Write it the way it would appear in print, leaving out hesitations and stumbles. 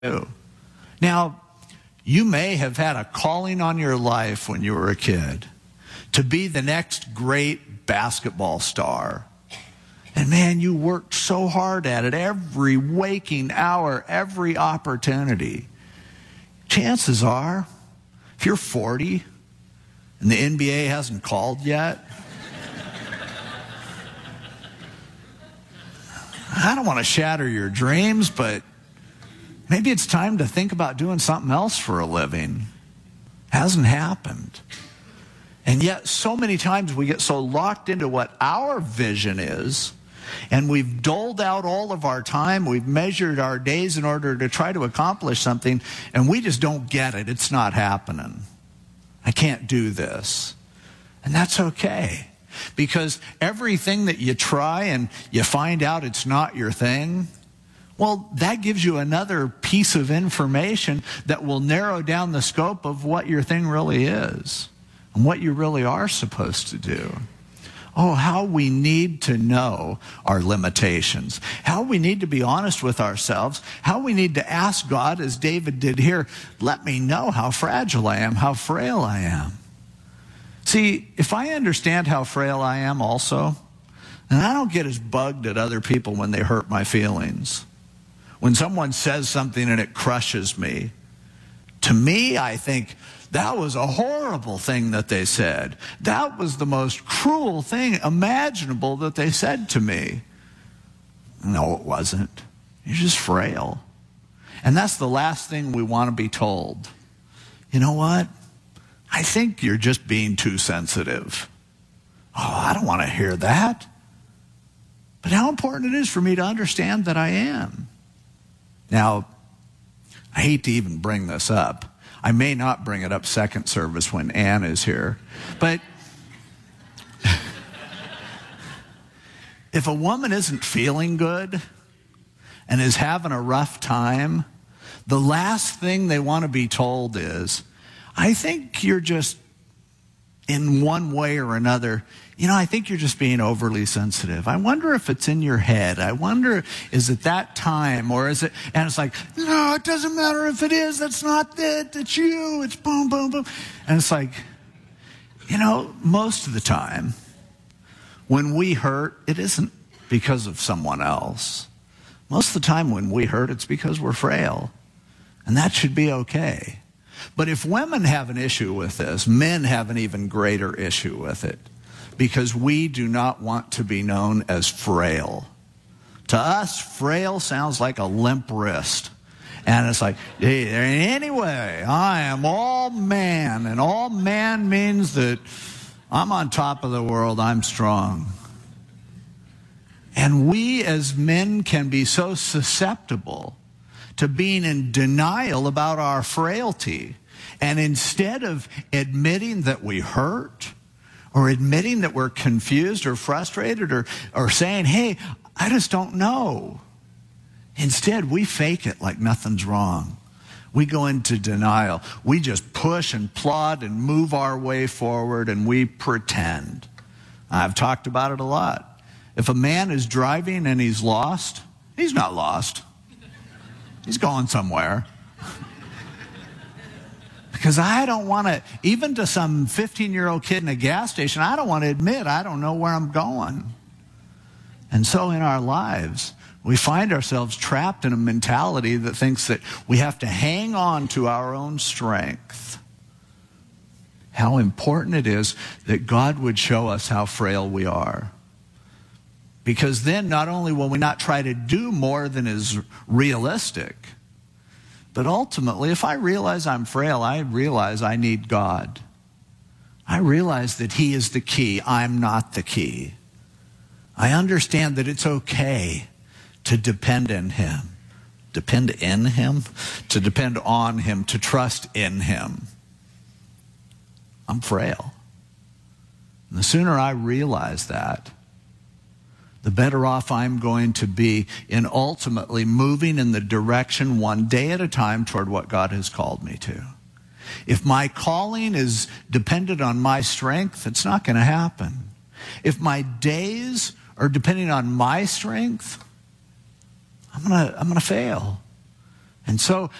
do. Now, you may have had a calling on your life when you were a kid to be the next great basketball star. And man, you worked so hard at it every waking hour, every opportunity. Chances are, if you're 40 and the NBA hasn't called yet, I don't want to shatter your dreams, but maybe it's time to think about doing something else for a living. Hasn't happened. And yet, so many times we get so locked into what our vision is, and we've doled out all of our time, we've measured our days in order to try to accomplish something, and we just don't get it. It's not happening. I can't do this. And that's okay. Because everything that you try and you find out it's not your thing, well, that gives you another piece of information that will narrow down the scope of what your thing really is and what you really are supposed to do. Oh, how we need to know our limitations, how we need to be honest with ourselves, how we need to ask God, as David did here, let me know how fragile I am, how frail I am. See, if I understand how frail I am also, then I don't get as bugged at other people when they hurt my feelings. When someone says something and it crushes me, to me, I think, that was a horrible thing that they said. That was the most cruel thing imaginable that they said to me. No, it wasn't. You're just frail. And that's the last thing we want to be told. You know what? I think you're just being too sensitive. Oh, I don't want to hear that. But how important it is for me to understand that I am. Now, I hate to even bring this up. I may not bring it up second service when Ann is here. But if a woman isn't feeling good and is having a rough time, the last thing they want to be told is, I think you're just, in one way or another, I think you're just being overly sensitive. I wonder if it's in your head. I wonder, is it that time or is it, and it's like, no, it doesn't matter if it is. That's not it. It's you. It's boom, boom, boom. And it's like, most of the time when we hurt, it isn't because of someone else. Most of the time when we hurt, it's because we're frail. And that should be okay. But if women have an issue with this, men have an even greater issue with it. Because we do not want to be known as frail. To us, frail sounds like a limp wrist. And it's like, hey, anyway, I am all man. And all man means that I'm on top of the world, I'm strong. And we as men can be so susceptible to being in denial about our frailty. And instead of admitting that we hurt, or admitting that we're confused or frustrated, or saying, hey, I just don't know. Instead, we fake it like nothing's wrong. We go into denial. We just push and plod and move our way forward, and we pretend. I've talked about it a lot. If a man is driving and he's lost, he's not lost. He's going somewhere. Because I don't want to, even to some 15-year-old kid in a gas station, I don't want to admit I don't know where I'm going. And so in our lives, we find ourselves trapped in a mentality that thinks that we have to hang on to our own strength. How important it is that God would show us how frail we are. Because then not only will we not try to do more than is realistic, but ultimately, if I realize I'm frail, I realize I need God. I realize that He is the key. I'm not the key. I understand that it's okay to depend in Him. Depend in Him? To depend on Him, to trust in Him. I'm frail. And the sooner I realize that, the better off I'm going to be in ultimately moving in the direction one day at a time toward what God has called me to. If my calling is dependent on my strength, it's not going to happen. If my days are depending on my strength, I'm going to fail. And so